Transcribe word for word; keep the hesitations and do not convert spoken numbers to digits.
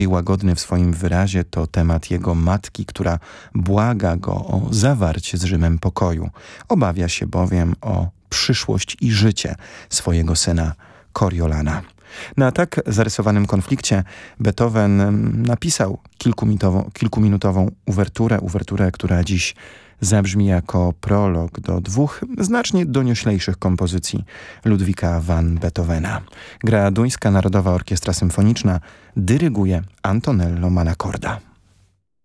i łagodny w swoim wyrazie to temat jego matki, która błaga go o zawarcie z Rzymem pokoju. Obawia się bowiem o przyszłość i życie swojego syna Coriolana. Na tak zarysowanym konflikcie Beethoven napisał kilkuminutową, kilkuminutową uwerturę, uwerturę, która dziś zabrzmi jako prolog do dwóch znacznie donioślejszych kompozycji Ludwika van Beethovena. Gra Duńska Narodowa Orkiestra Symfoniczna, dyryguje Antonello Manacorda.